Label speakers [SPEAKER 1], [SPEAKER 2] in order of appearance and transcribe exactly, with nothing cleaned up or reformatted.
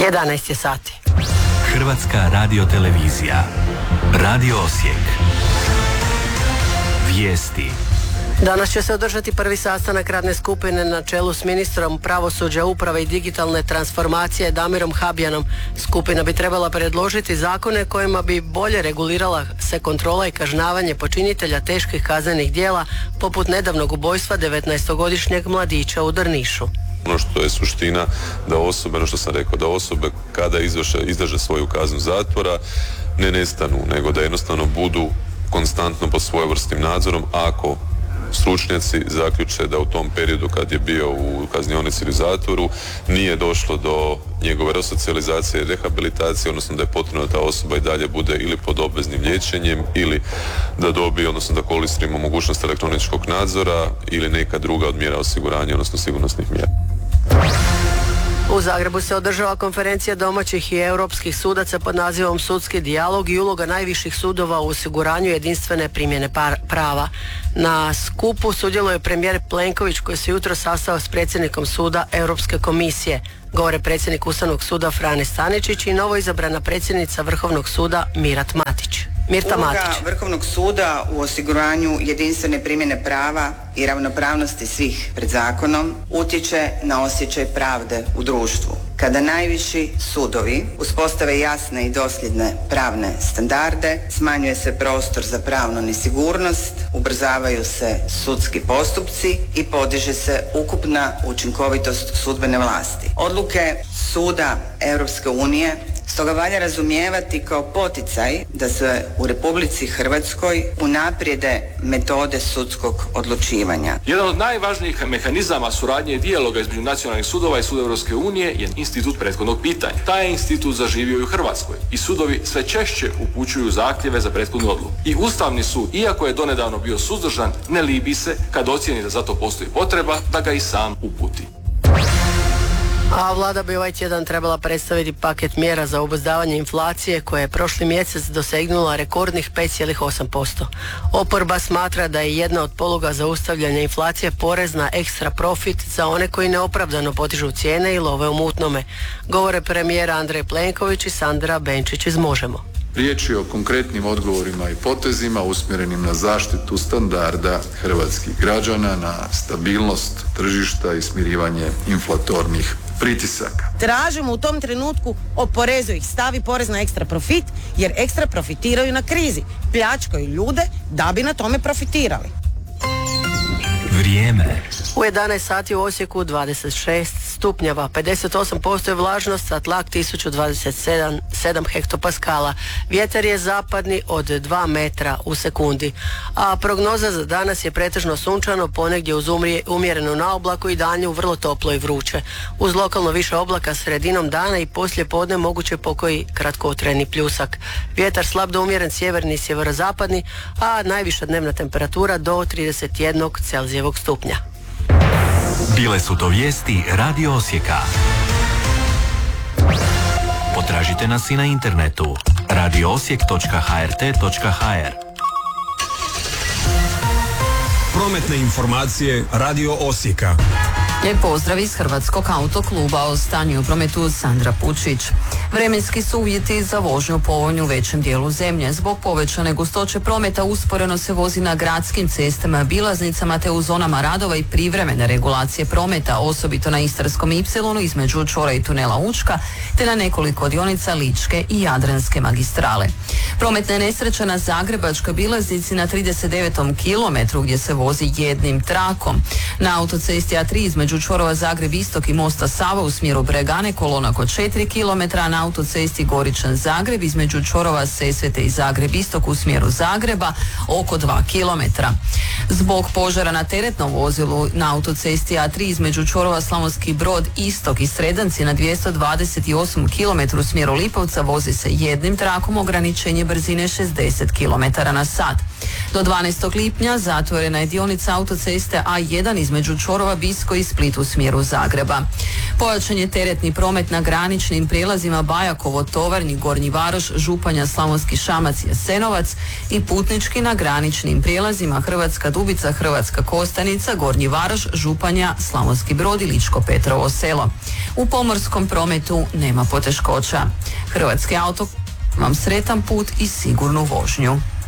[SPEAKER 1] jedanaest je sati.
[SPEAKER 2] Hrvatska radiotelevizija. Radio Osijek. Vijesti.
[SPEAKER 1] Danas će se održati prvi sastanak radne skupine na čelu s ministrom pravosuđa, uprave i digitalne transformacije Damirom Habjanom. Skupina bi trebala predložiti zakone kojima bi bolje regulirala se kontrola i kažnjavanje počinitelja teških kaznenih djela, poput nedavnog ubojstva devetnaestogodišnjeg mladića u Drnišu.
[SPEAKER 3] Ono što je suština da osobe, ono što sam rekao, da osobe kada izvrše, izdrže svoju kaznu zatvora ne nestanu, nego da jednostavno budu konstantno pod svojevrsnim nadzorom ako stručnjaci zaključe da u tom periodu kad je bio u kaznionici ili zatvoru nije došlo do njegove resocijalizacije, rehabilitacije, odnosno da je potrebno da ta osoba i dalje bude ili pod obveznim liječenjem ili da dobije, odnosno da koristimo mogućnost elektroničkog nadzora ili neka druga od mjera osiguranja, odnosno sigurnosnih mjera.
[SPEAKER 1] U Zagrebu se održava konferencija domaćih i europskih sudaca pod nazivom Sudski dijalog i uloga najviših sudova u osiguranju jedinstvene primjene prava. Na skupu sudjeluje premijer Plenković koji se jutro sastao s predsjednikom suda Europske komisije. Govore predsjednik Ustavnog suda Frane Staničić i novoizabrana predsjednica Vrhovnog suda Mirat Matić. Mirta
[SPEAKER 4] Uloga
[SPEAKER 1] Matić.
[SPEAKER 4] Vrhovnog suda u osiguranju jedinstvene primjene prava i ravnopravnosti svih pred zakonom utječe na osjećaj pravde u društvu. Kada najviši sudovi uspostave jasne i dosljedne pravne standarde, smanjuje se prostor za pravnu nesigurnost, ubrzavaju se sudski postupci i podiže se ukupna učinkovitost sudbene vlasti. Odluke Suda Europske unije stoga valja razumijevati kao poticaj da se u Republici Hrvatskoj unaprijede metode sudskog odlučivanja.
[SPEAKER 5] Jedan od najvažnijih mehanizama suradnje i dijaloga između nacionalnih sudova i Suda Europske unije je institut prethodnog pitanja. Taj je institut zaživio i u Hrvatskoj i sudovi sve češće upućuju zahtjeve za prethodnu odluku. I Ustavni sud, iako je donedavno bio suzdržan, ne libi se kad ocijeni da za to postoji potreba da ga i sam uputi.
[SPEAKER 1] A vlada bi ovaj tjedan trebala predstaviti paket mjera za obuzdavanje inflacije koja je prošli mjesec dosegnula rekordnih pet zarez osam posto. Oporba smatra da je jedna od poluga zaustavljanja inflacije porez na ekstra profit za one koji neopravdano potižu cijene i love u mutnome. Govore premijer Andrej Plenković i Sandra Benčić iz Možemo.
[SPEAKER 6] Riječ je o konkretnim odgovorima i potezima usmjerenim na zaštitu standarda hrvatskih građana, na stabilnost tržišta i smirivanje inflatornih pritisaka.
[SPEAKER 7] Tražimo u tom trenutku oporezuj ih, stavi porez na ekstra profit jer ekstra profitiraju na krizi, pljačkaju ljude da bi na tome profitirali.
[SPEAKER 2] Vrijeme.
[SPEAKER 1] U jedanaest sati u Osijeku dvadeset šest stupnjeva, pedeset osam posto je vlažnost, a tlak tisuću dvadeset sedam hektopaskala. Vjetar je zapadni od dva metra u sekundi. A prognoza za danas je pretežno sunčano, ponegdje uz umjerenu naoblaku i danju vrlo toplo i vruće. Uz lokalno više oblaka sredinom dana i poslije podne moguće pokoji kratkotrajni pljusak. Vjetar slab do umjeren sjeverni i sjeverozapadni, a najviša dnevna temperatura do trideset jedan Celzijevog stupnja.
[SPEAKER 2] Bile su to vijesti Radio Osijeka. Potražite nas i na internetu radio osijek točka ha er te točka ha er.
[SPEAKER 8] Prometne informacije Radio Osijeka.
[SPEAKER 9] Lijep pozdrav iz Hrvatskog autokluba, o stanju u prometu Sandra Pučić. Vremenski su uvjeti za vožnju povoljni u većem dijelu zemlje. Zbog povećane gustoće prometa usporeno se vozi na gradskim cestama, obilaznicama te u zonama radova i privremene regulacije prometa, osobito na Istarskom ipsilonu između čvora i tunela Učka, te na nekoliko dionica Ličke i Jadranske magistrale. Prometna nesreća na Zagrebačkoj obilaznici na trideset devetom kilometru gdje se vozi jednim trakom. Na autocesti A tri između čvorova Zagreb Istok i mosta Sava u smjeru Bregane kolona oko četiri kilometra, na autocesti Goričan Zagreb između čvorova Sesvete i Zagreb Istok u smjeru Zagreba oko dva kilometra. Zbog požara na teretnom vozilu na autocesti A tri između čvorova Slavonski Brod Istok i Sredanci na dvjesto dvadeset osam kilometara u smjeru Lipovca vozi se jednim trakom, ograničenje brzine šezdeset kilometara na sat. Do dvanaestog lipnja zatvorena je dionica autoceste A jedan između čvorova Bisko i Split u smjeru Zagreba. Pojačan je teretni promet na graničnim prijelazima Bajakovo, Tovarnik, Gornji Varoš, Županja, Slavonski Šamac i Jasenovac i putnički na graničnim prijelazima Hrvatska Dubica, Hrvatska Kostanica, Gornji Varoš, Županja, Slavonski Brod i Ličko Petrovo Selo. U pomorskom prometu nema poteškoća. Hrvatski auto vam sretan put i sigurnu vožnju.